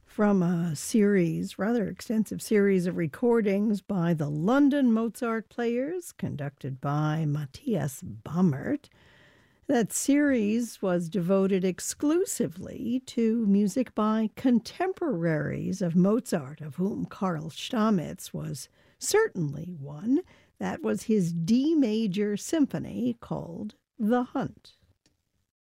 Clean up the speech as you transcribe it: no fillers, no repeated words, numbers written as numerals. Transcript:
From a rather extensive series of recordings by the London Mozart Players, conducted by Matthias Bammert. That series was devoted exclusively to music by contemporaries of Mozart, of whom Karl Stamitz was certainly one. That was his D major symphony called The Hunt.